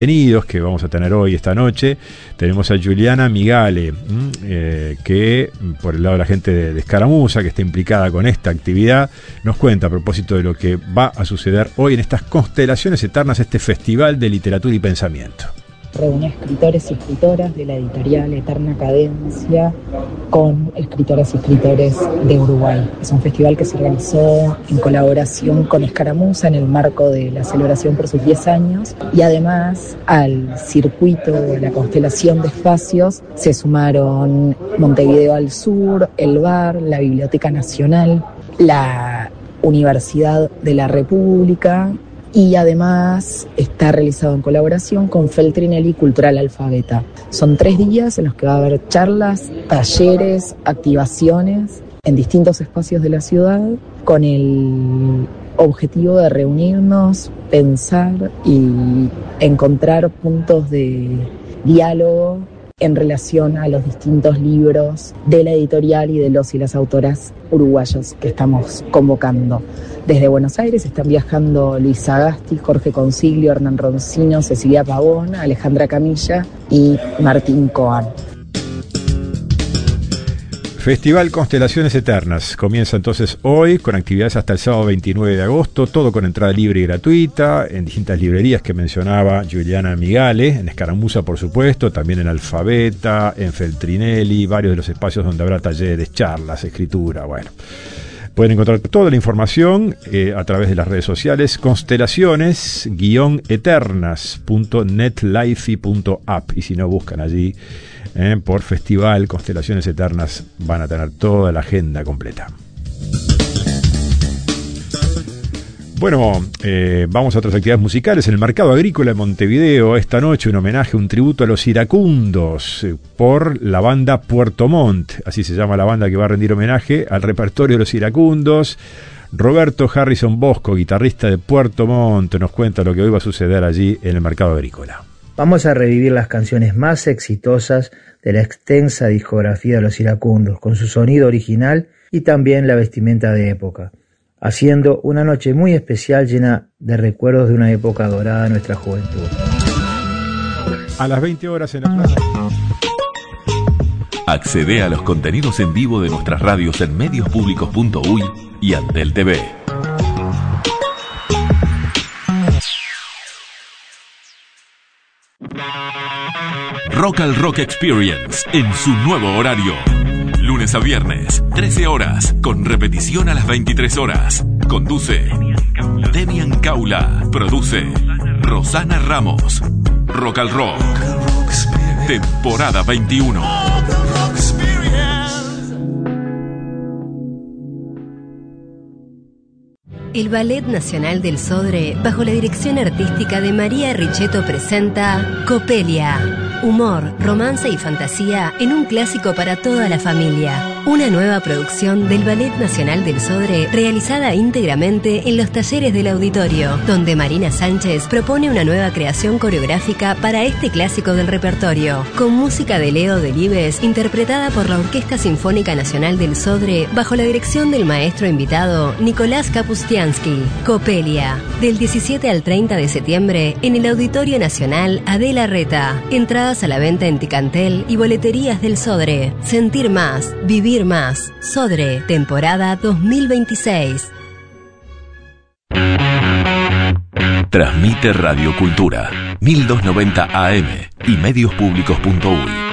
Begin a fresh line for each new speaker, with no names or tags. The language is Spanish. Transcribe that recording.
Bienvenidos que vamos a tener hoy, esta noche. Tenemos a Giuliana Migale, que por el lado de la gente de Escaramuza, que está implicada con esta actividad, nos cuenta a propósito de lo que va a suceder hoy en estas Constelaciones Eternas, este festival de literatura y pensamiento.
Reúne escritores y escritoras de la editorial Eterna Cadencia con escritoras y escritores de Uruguay. Es un festival que se organizó en colaboración con Escaramuza en el marco de la celebración por sus 10 años y además al circuito de la constelación de espacios se sumaron Montevideo al Sur, el Bar, la Biblioteca Nacional, la Universidad de la República. Y además está realizado en colaboración con Feltrinelli Cultural Alfabeta. Son 3 días en los que va a haber charlas, talleres, activaciones en distintos espacios de la ciudad con el objetivo de reunirnos, pensar y encontrar puntos de diálogo en relación a los distintos libros de la editorial y de los y las autoras uruguayos que estamos convocando. Desde Buenos Aires están viajando Luis Sagasti, Jorge Consiglio, Hernán Roncino, Cecilia Pavón, Alejandra Camilla y Martín Coan.
Festival Constelaciones Eternas comienza entonces hoy con actividades hasta el sábado 29 de agosto, todo con entrada libre y gratuita en distintas librerías que mencionaba Giuliana Migale, en Escaramuza por supuesto, también en Alfabeta, en Feltrinelli, varios de los espacios donde habrá talleres, charlas, escritura, bueno. Pueden encontrar toda la información a través de las redes sociales constelaciones-eternas.netlife.app y si no buscan allí por Festival Constelaciones Eternas van a tener toda la agenda completa. Bueno, vamos a otras actividades musicales. En el Mercado Agrícola de Montevideo, esta noche un homenaje, un tributo a los iracundos por la banda Puerto Montt. Así se llama la banda que va a rendir homenaje al repertorio de los iracundos. Roberto Harrison Bosco, guitarrista de Puerto Montt, nos cuenta lo que hoy va a suceder allí en el Mercado Agrícola.
Vamos a revivir las canciones más exitosas de la extensa discografía de los iracundos, con su sonido original y también la vestimenta de época, haciendo una noche muy especial llena de recuerdos de una época dorada de nuestra juventud.
A las 20 horas en la plaza.
Accede a los contenidos en vivo de nuestras radios en mediospublicos.uy y Antel TV. Rock al Rock Experience en su nuevo horario. Lunes a viernes, 13 horas, con repetición a las 23 horas. Conduce Demian Caula. Produce Rosana Ramos. Rock al Rock. Temporada 21.
El Ballet Nacional del Sodre, bajo la dirección artística de María Richetto, presenta Copelia. Humor, romance y fantasía en un clásico para toda la familia. Una nueva producción del Ballet Nacional del Sodre realizada íntegramente en los talleres del auditorio, donde Marina Sánchez propone una nueva creación coreográfica para este clásico del repertorio, con música de Leo Delibes, interpretada por la Orquesta Sinfónica Nacional del Sodre, bajo la dirección del maestro invitado Nicolás Kapustiansky. Copelia, del 17 al 30 de septiembre en el Auditorio Nacional Adela Reta. Entradas a la venta en Ticantel y boleterías del Sodre. Sentir más, vivir más. Sodre, temporada 2026.
Transmite Radio Cultura, 1290 AM y mediospublicos.uy.